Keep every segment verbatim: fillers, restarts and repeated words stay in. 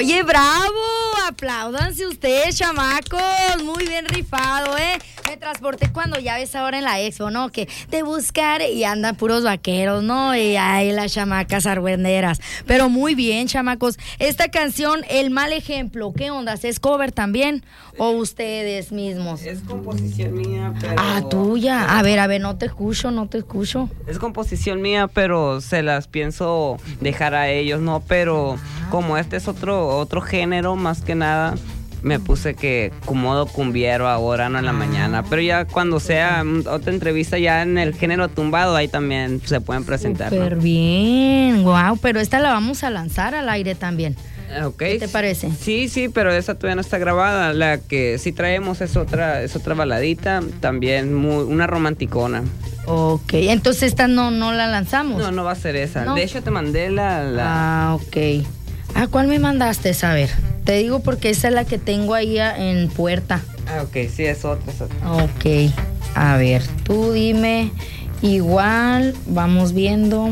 Oye, bravo, apláudanse ustedes, chamacos, muy bien rifado, ¿eh? Me transporté cuando ya ves ahora en la expo, ¿no? Que te buscaré y andan puros vaqueros, ¿no? Y ay, las chamacas argüenderas. Pero muy bien, chamacos. Esta canción, El Mal Ejemplo, ¿qué onda? ¿Es cover también? ¿O ustedes mismos? Es composición mía, pero... Ah, tuya. A ver, a ver, no te escucho, no te escucho. Es composición mía, pero se las pienso dejar a ellos, ¿no? Pero como este es otro, otro género, más que nada... Me puse que acomodo cumbiero ahora, no en la mañana. Pero ya cuando sea otra entrevista ya en el género tumbado, ahí también se pueden presentar. Súper ¿no? bien, wow, pero esta la vamos a lanzar al aire también. Okay. ¿Qué te parece? Sí, sí, pero esa todavía no está grabada. La que sí traemos es otra, es otra baladita, también muy, una romanticona. Ok, entonces esta no, no la lanzamos. No, no va a ser esa. ¿No? De hecho te mandé la... la... Ah, ok. ¿A cuál me mandaste? A ver, te digo porque esa es la que tengo ahí en puerta. Ah, ok, sí, es otra, es otra. Ok, a ver, tú dime, igual, vamos viendo.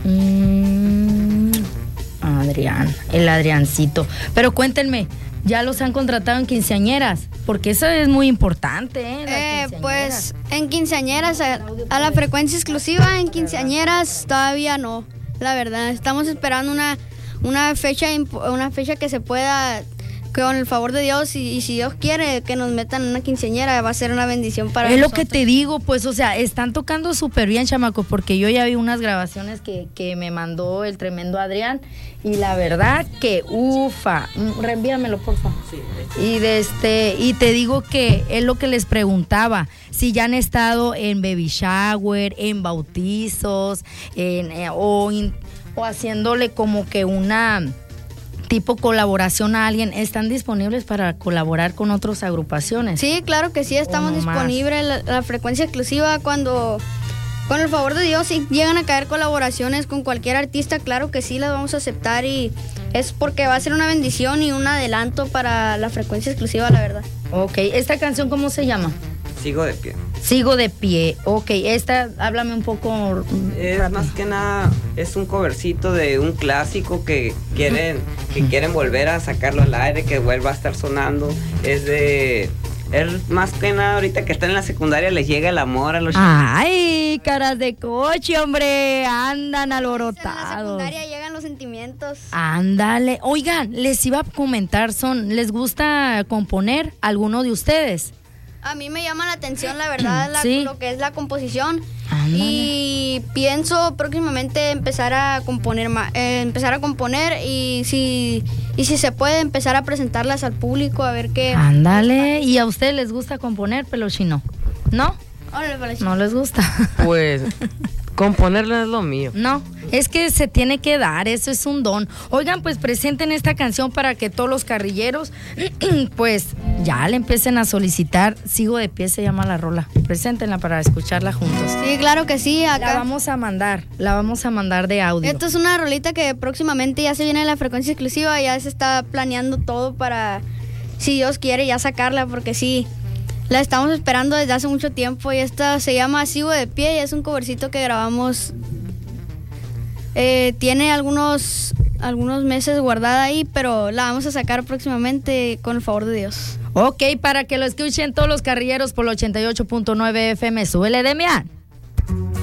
Mm, Adrián, el Adriancito. Pero cuéntenme, ¿ya los han contratado en quinceañeras? Porque eso es muy importante, ¿eh? Eh, pues en quinceañeras, a, a la frecuencia exclusiva, en quinceañeras todavía no, la verdad. Estamos esperando una... Una fecha, una fecha que se pueda, con el favor de Dios, y, y si Dios quiere que nos metan en una quinceañera, va a ser una bendición para nosotros. Es lo que te digo, pues, o sea, están tocando súper bien, chamacos, porque yo ya vi unas grabaciones que, que me mandó el tremendo Adrián, y la verdad que, ufa, reenvíamelo, por favor. Sí, y, de este, y te digo que es lo que les preguntaba, si ya han estado en baby shower, en bautizos, en, eh, o... In, o haciéndole como que una tipo colaboración a alguien. ¿Están disponibles para colaborar con otras agrupaciones? Sí, claro que sí, estamos disponibles. La, la frecuencia exclusiva, cuando con el favor de Dios, si llegan a caer colaboraciones con cualquier artista, claro que sí, las vamos a aceptar, y es porque va a ser una bendición y un adelanto para la frecuencia exclusiva, la verdad. Ok, ¿esta canción cómo se llama? Sigo de pie. Sigo de pie, ok, esta, háblame un poco. Es rápido. Más que nada, es un covercito de un clásico que quieren, que quieren volver a sacarlo al aire, que vuelva a estar sonando. Es de... Es más que nada ahorita que están en la secundaria les llega el amor a los chicos. Ay, caras de coche, hombre, andan alborotados. En la secundaria llegan los sentimientos. Ándale, oigan, les iba a comentar, son, ¿les gusta componer alguno de ustedes? A mí me llama la atención, la verdad, la, sí. lo que es la composición. Ándale. Y pienso próximamente empezar a componer, eh, empezar a componer y si y si se puede empezar a presentarlas al público, a ver qué. Ándale, ¿y a ustedes les gusta componer, Peluchino? ¿No? Órale, no les gusta. Pues componerla es lo mío. No, es que se tiene que dar, eso es un don. Oigan, pues presenten esta canción para que todos los carrilleros, pues ya le empiecen a solicitar. Sigo de pie se llama la rola. Preséntenla para escucharla juntos. Sí, claro que sí. Acá la vamos a mandar, la vamos a mandar de audio. Esto es una rolita que próximamente ya se viene en la frecuencia exclusiva, ya se está planeando todo para, si Dios quiere, ya sacarla, porque sí. La estamos esperando desde hace mucho tiempo y esta se llama Sigo de pie y es un covercito que grabamos. Eh, tiene algunos, algunos meses guardada ahí, pero la vamos a sacar próximamente con el favor de Dios. Ok, para que lo escuchen todos los carrilleros por el ochenta y ocho punto nueve F M. Súbele, Demian.